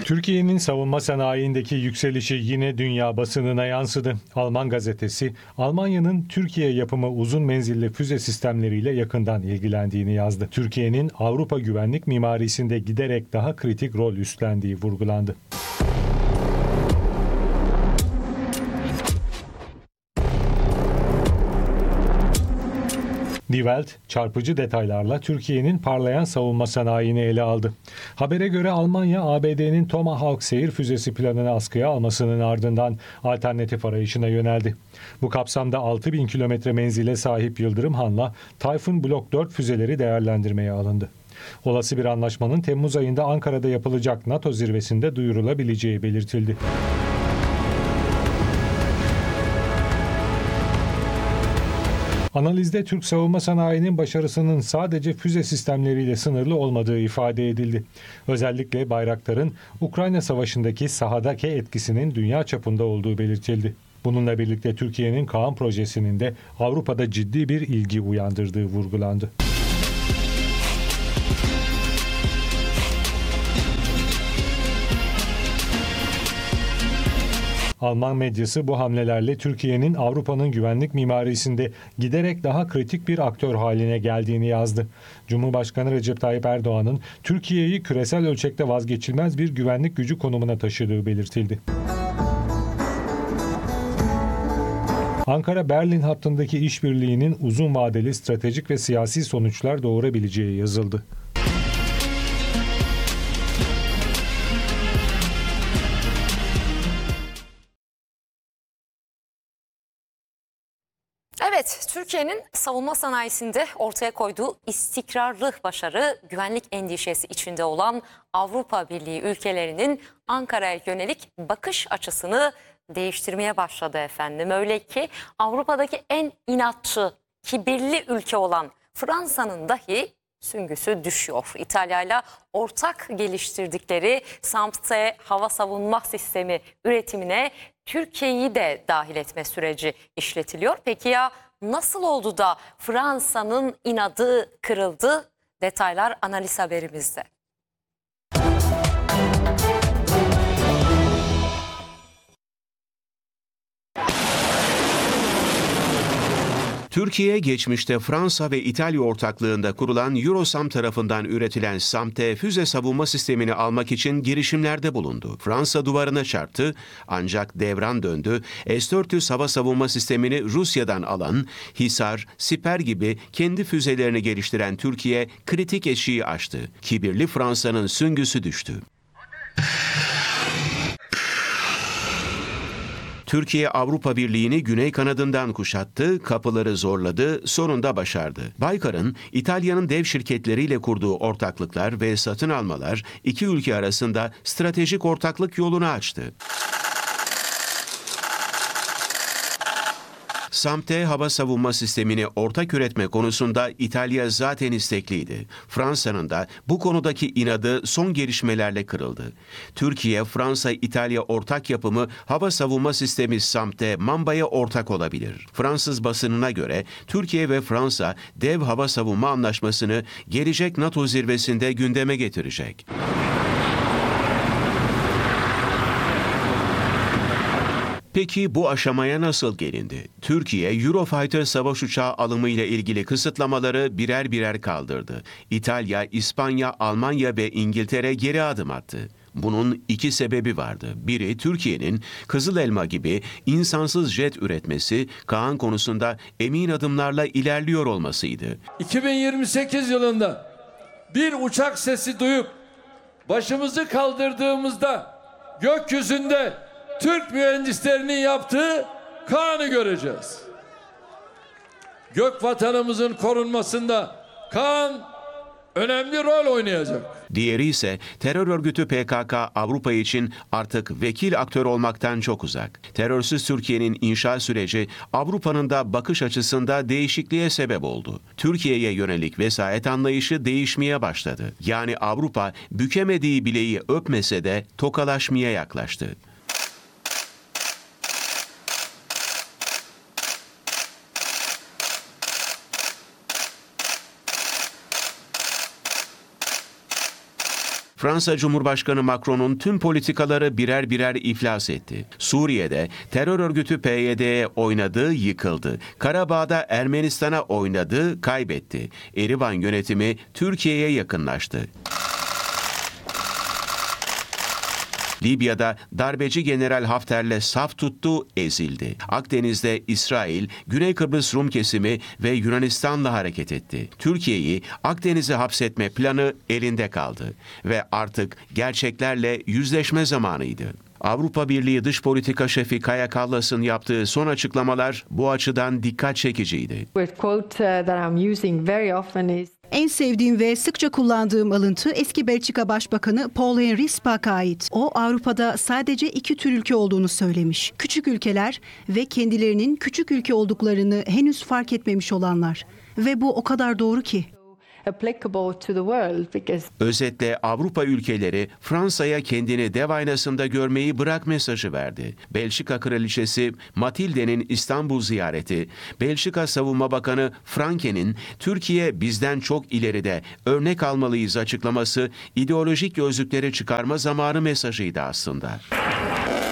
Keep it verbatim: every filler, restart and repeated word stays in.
Türkiye'nin savunma sanayindeki yükselişi yine dünya basınına yansıdı. Alman gazetesi, Almanya'nın Türkiye yapımı uzun menzilli füze sistemleriyle yakından ilgilendiğini yazdı. Türkiye'nin Avrupa güvenlik mimarisinde giderek daha kritik rol üstlendiği vurgulandı. Die Welt, çarpıcı detaylarla Türkiye'nin parlayan savunma sanayini ele aldı. Habere göre Almanya, A B D'nin Tomahawk seyir füzesi planını askıya almasının ardından alternatif arayışına yöneldi. Bu kapsamda altı bin kilometre menzile sahip Yıldırım Han'la Tayfun Blok dört füzeleri değerlendirmeye alındı. Olası bir anlaşmanın Temmuz ayında Ankara'da yapılacak NATO zirvesinde duyurulabileceği belirtildi. Analizde Türk savunma sanayinin başarısının sadece füze sistemleriyle sınırlı olmadığı ifade edildi. Özellikle Bayraktar'ın Ukrayna Savaşı'ndaki sahadaki etkisinin dünya çapında olduğu belirtildi. Bununla birlikte Türkiye'nin Kaan projesinin de Avrupa'da ciddi bir ilgi uyandırdığı vurgulandı. Alman medyası bu hamlelerle Türkiye'nin Avrupa'nın güvenlik mimarisinde giderek daha kritik bir aktör haline geldiğini yazdı. Cumhurbaşkanı Recep Tayyip Erdoğan'ın Türkiye'yi küresel ölçekte vazgeçilmez bir güvenlik gücü konumuna taşıdığı belirtildi. Ankara-Berlin hattındaki işbirliğinin uzun vadeli stratejik ve siyasi sonuçlar doğurabileceği yazıldı. Evet, Türkiye'nin savunma sanayisinde ortaya koyduğu istikrarlı başarı, güvenlik endişesi içinde olan Avrupa Birliği ülkelerinin Ankara'ya yönelik bakış açısını değiştirmeye başladı efendim. Öyle ki Avrupa'daki en inatçı, kibirli ülke olan Fransa'nın dahi süngüsü düşüyor. İtalya'yla ortak geliştirdikleri SAMP-T hava savunma sistemi üretimine Türkiye'yi de dahil etme süreci işletiliyor. Peki ya nasıl oldu da Fransa'nın inadı kırıldı? Detaylar analiz haberimizde. Türkiye, geçmişte Fransa ve İtalya ortaklığında kurulan Eurosam tarafından üretilen SAMP-T füze savunma sistemini almak için girişimlerde bulundu. Fransa duvarına çarptı, ancak devran döndü. S dört yüz hava savunma sistemini Rusya'dan alan, Hisar, Siper gibi kendi füzelerini geliştiren Türkiye kritik eşiği aştı. Kibirli Fransa'nın süngüsü düştü. Türkiye Avrupa Birliği'ni güney kanadından kuşattı, kapıları zorladı, sonunda başardı. Baykar'ın İtalya'nın dev şirketleriyle kurduğu ortaklıklar ve satın almalar iki ülke arasında stratejik ortaklık yolunu açtı. SAMP-T hava savunma sistemini ortak üretme konusunda İtalya zaten istekliydi. Fransa'nın da bu konudaki inadı son gelişmelerle kırıldı. Türkiye, Fransa, İtalya ortak yapımı hava savunma sistemi SAMP-T Mamba'ya ortak olabilir. Fransız basınına göre Türkiye ve Fransa dev hava savunma anlaşmasını gelecek NATO zirvesinde gündeme getirecek. Peki bu aşamaya nasıl gelindi? Türkiye, Eurofighter savaş uçağı alımı ile ilgili kısıtlamaları birer birer kaldırdı. İtalya, İspanya, Almanya ve İngiltere geri adım attı. Bunun iki sebebi vardı. Biri, Türkiye'nin Kızıl Elma gibi insansız jet üretmesi, Kaan konusunda emin adımlarla ilerliyor olmasıydı. iki bin yirmi sekiz yılında bir uçak sesi duyup başımızı kaldırdığımızda gökyüzünde Türk mühendislerinin yaptığı Kaan'ı göreceğiz. Gök vatanımızın korunmasında Kaan önemli rol oynayacak. Diğeri ise terör örgütü P K K Avrupa için artık vekil aktör olmaktan çok uzak. Terörsüz Türkiye'nin inşa süreci Avrupa'nın da bakış açısında değişikliğe sebep oldu. Türkiye'ye yönelik vesayet anlayışı değişmeye başladı. Yani Avrupa bükemediği bileği öpmese de tokalaşmaya yaklaştı. Fransa Cumhurbaşkanı Macron'un tüm politikaları birer birer iflas etti. Suriye'de terör örgütü P Y D'ye oynadı, yıkıldı. Karabağ'da Ermenistan'a oynadı, kaybetti. Erivan yönetimi Türkiye'ye yakınlaştı. Libya'da darbeci General Hafter'le saf tuttu, ezildi. Akdeniz'de İsrail, Güney Kıbrıs Rum kesimi ve Yunanistan'la hareket etti. Türkiye'yi Akdeniz'e hapsetme planı elinde kaldı ve artık gerçeklerle yüzleşme zamanıydı. Avrupa Birliği Dış Politika Şefi Kaja Kallas'ın yaptığı son açıklamalar bu açıdan dikkat çekiciydi. En sevdiğim ve sıkça kullandığım alıntı eski Belçika Başbakanı Paul-Henri Spaak'a ait. O Avrupa'da sadece iki tür ülke olduğunu söylemiş. Küçük ülkeler ve kendilerinin küçük ülke olduklarını henüz fark etmemiş olanlar. Ve bu o kadar doğru ki. Özetle Avrupa ülkeleri Fransa'ya kendini dev aynasında görmeyi bırak mesajı verdi. Belçika Kraliçesi Matilde'nin İstanbul ziyareti, Belçika Savunma Bakanı Franken'in Türkiye bizden çok ileride, örnek almalıyız açıklaması ideolojik gözlükleri çıkarma zamanı mesajıydı aslında.